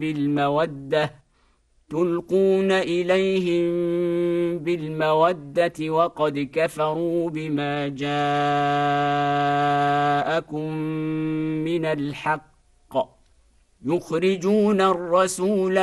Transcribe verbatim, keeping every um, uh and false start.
بالمودة تلقون إليهم بالمودة وقد كفروا بما جاءكم من الحق يخرجون الرسول